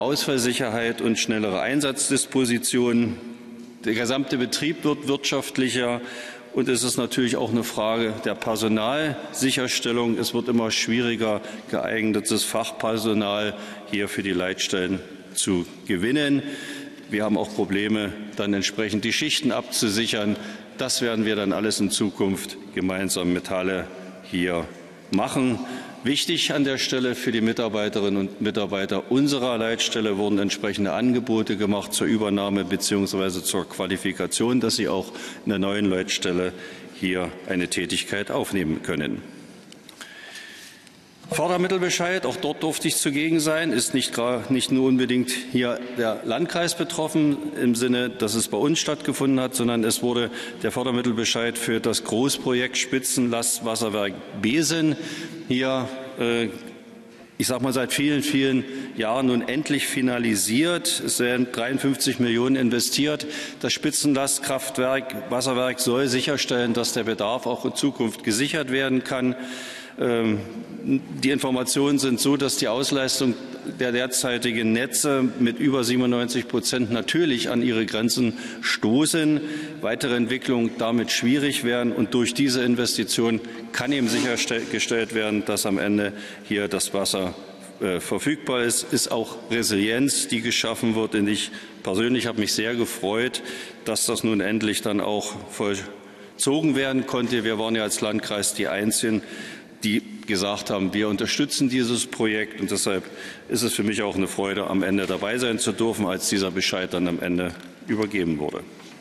Ausfallsicherheit und schnellere Einsatzdispositionen. Der gesamte Betrieb wird wirtschaftlicher und es ist natürlich auch eine Frage der Personalsicherstellung. Es wird immer schwieriger, geeignetes Fachpersonal hier für die Leitstellen zu gewinnen. Wir haben auch Probleme, dann entsprechend die Schichten abzusichern. Das werden wir dann alles in Zukunft gemeinsam mit Halle hier machen. Wichtig an der Stelle für die Mitarbeiterinnen und Mitarbeiter unserer Leitstelle wurden entsprechende Angebote gemacht zur Übernahme bzw. zur Qualifikation, dass sie auch in der neuen Leitstelle hier eine Tätigkeit aufnehmen können. Fördermittelbescheid, auch dort durfte ich zugegen sein, ist nicht nur unbedingt hier der Landkreis betroffen im Sinne, dass es bei uns stattgefunden hat, sondern es wurde der Fördermittelbescheid für das Großprojekt Spitzenlastwasserwerk Beesen hier, ich sage mal, seit vielen, vielen Jahren nun endlich finalisiert. Es werden 53 Millionen investiert. Das Spitzenlastkraftwerk, Wasserwerk soll sicherstellen, dass der Bedarf auch in Zukunft gesichert werden kann. Die Informationen sind so, dass die Ausleistung der derzeitigen Netze mit über 97% natürlich an ihre Grenzen stoßen, weitere Entwicklungen damit schwierig werden. Und durch diese Investition kann eben sichergestellt werden, dass am Ende hier das Wasser verfügbar ist. Ist auch Resilienz, die geschaffen wird. Und ich persönlich habe mich sehr gefreut, dass das nun endlich dann auch vollzogen werden konnte. Wir waren ja als Landkreis die Einzigen, die gesagt haben, wir unterstützen dieses Projekt. Und deshalb ist es für mich auch eine Freude, am Ende dabei sein zu dürfen, als dieser Bescheid dann am Ende übergeben wurde.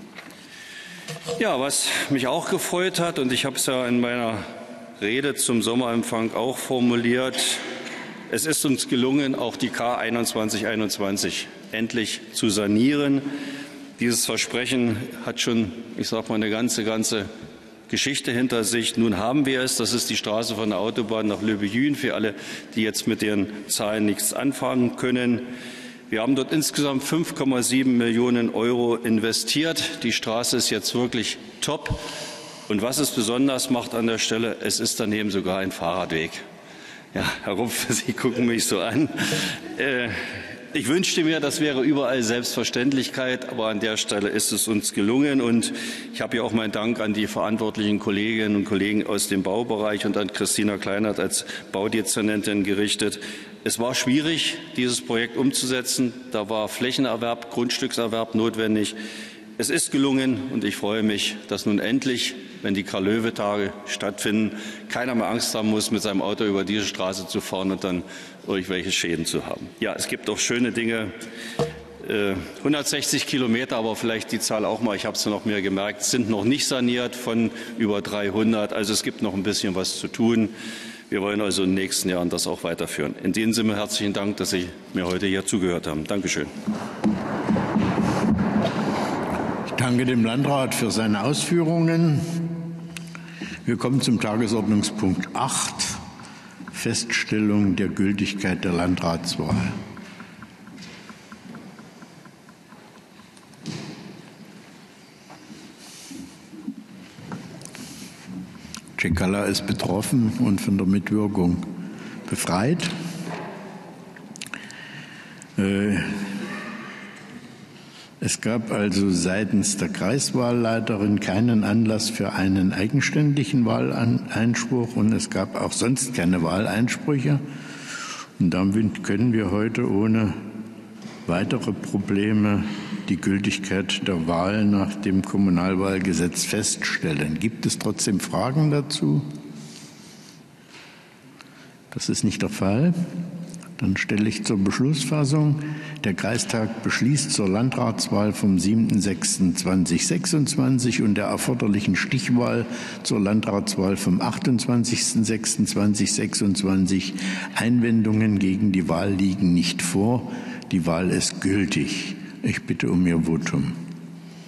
Ja, was mich auch gefreut hat, und ich habe es ja in meiner Rede zum Sommerempfang auch formuliert, es ist uns gelungen, auch die K 2121 endlich zu sanieren. Dieses Versprechen hat schon, ich sage mal, eine ganze Geschichte hinter sich. Nun haben wir es. Das ist die Straße von der Autobahn nach Löbejün, für alle, die jetzt mit den Zahlen nichts anfangen können. Wir haben dort insgesamt 5,7 Millionen Euro investiert. Die Straße ist jetzt wirklich top. Und was es besonders macht an der Stelle, es ist daneben sogar ein Fahrradweg. Ja, Herr Rumpf, Sie gucken mich so an. Ich wünschte mir, das wäre überall Selbstverständlichkeit, aber an der Stelle ist es uns gelungen. Und ich habe ja auch meinen Dank an die verantwortlichen Kolleginnen und Kollegen aus dem Baubereich und an Christina Kleinert als Baudezernentin gerichtet. Es war schwierig, dieses Projekt umzusetzen. Da war Flächenerwerb, Grundstückserwerb notwendig. Es ist gelungen und ich freue mich, dass nun endlich, wenn die Karl-Löwe-Tage stattfinden, keiner mehr Angst haben muss, mit seinem Auto über diese Straße zu fahren und dann irgendwelche Schäden zu haben. Ja, es gibt auch schöne Dinge. 160 Kilometer, aber vielleicht die Zahl auch mal, ich habe es noch mehr gemerkt, sind noch nicht saniert von über 300. Also es gibt noch ein bisschen was zu tun. Wir wollen also in den nächsten Jahren das auch weiterführen. In diesem Sinne herzlichen Dank, dass Sie mir heute hier zugehört haben. Dankeschön. Ich danke dem Landrat für seine Ausführungen. Wir kommen zum Tagesordnungspunkt 8, Feststellung der Gültigkeit der Landratswahl. Cekala ist betroffen und von der Mitwirkung befreit. Es gab also seitens der Kreiswahlleiterin keinen Anlass für einen eigenständigen Wahleinspruch und es gab auch sonst keine Wahleinsprüche. Und damit können wir heute ohne weitere Probleme die Gültigkeit der Wahl nach dem Kommunalwahlgesetz feststellen. Gibt es trotzdem Fragen dazu? Das ist nicht der Fall. Dann stelle ich zur Beschlussfassung. Der Kreistag beschließt zur Landratswahl vom 7.6.2026 und der erforderlichen Stichwahl zur Landratswahl vom 28.06.2026. Einwendungen gegen die Wahl liegen nicht vor. Die Wahl ist gültig. Ich bitte um Ihr Votum.